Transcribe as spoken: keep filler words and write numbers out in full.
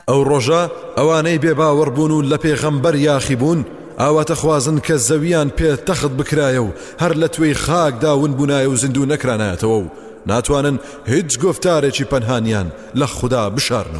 ئەو ڕۆژە ئەوانەی بێباوەڕبوون و لە پێغەمبەر یاخی بوون ئاواتە خوازن کە زەویان پێ تەخت بکرایە و هەر لە توێی خاکدا ون بوونایە و زیندوو نەکرانایەتەوە و ناتوانن هیچ گفتارێکی پەنهانیان لە خوددا بشارنەوە.